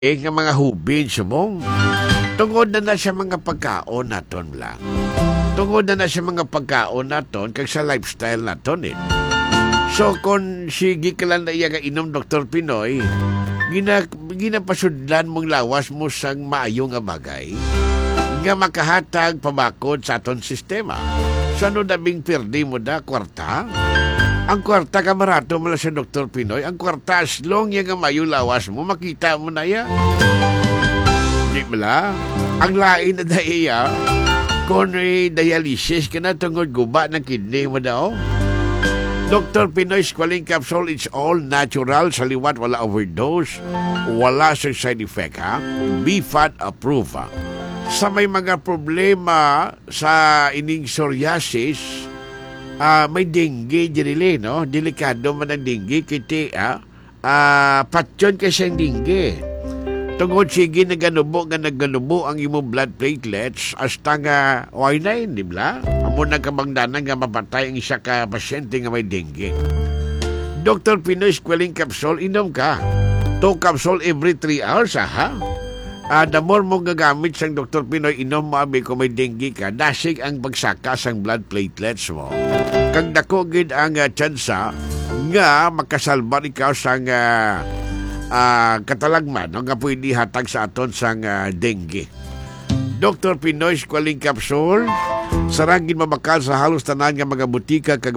nga mga hubin sumong. Tungod na siya mga pagkaon naton lang. Tungod na siya mga pagkaon naton kag sa lifestyle naton eh. So kung sige ka lang na iya nga inom Dr. Pinoy, ginapasudlan mong lawas mo sang maayo nga bagay nga makahatag pabakod sa aton sistema. So ano dabing perdi mo da kwarta? Ang kwarta kamarato mo lang sa Dr. Pinoy. Ang kwarta as long yung mayo lawas mo, makita mo na yan. Di ba? Ang lain na daya, kung dialysis ka na tungod guba ng kidney mo daw. Dr. Pinoy Squalene Capsule, it's all natural. Sa liwat, wala overdose. Wala sa side effect, ha? BFAT approved, ha? Sa may mga problema sa ining psoriasis, may dengue dirili, no? Delikado man ang dengue, kiti, patyon kasi ang dengue. Tungod sige naganubo ang imo blood platelets hasta nga why di ba? Amo nagkamangdanan nga mapatay ang isa ka pasyente nga may dengue. Dr. Pinoy Squalene Capsule, inom ka. 2 capsule every 3 hours, ha? The more mo gagamit sang Dr. Pinoy, inom mo abi kung may dengue ka, dasig ang pagsaka sang blood platelets mo. Kag dako gid ang tsansa nga makasalba ikaw sang katalagman nga pwede hatag sa aton sang dengue. Dr. Pinoy Squalene Capsule, sarang gin mabakal sa halos tanan nga mga butika kag